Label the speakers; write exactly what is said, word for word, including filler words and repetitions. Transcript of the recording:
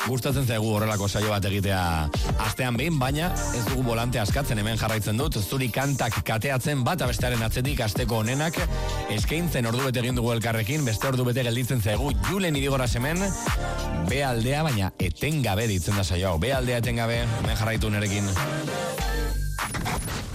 Speaker 1: Gustatzen zaigu horrelako saio bat egitea astean behin, baina ez dugu volante askatzen, hemen jarraitzen dut, zuri kantak kateatzen bat abestearen atzetik asteko honenak eskaintzen ordu bete egin dugu elkarrekin, beste ordu bete gelditzen zaigu Julen Idigoras hemen, be aldea, baina etengabe ditzen da saio hau, be aldea etengabe, hemen jarraitu nerekin.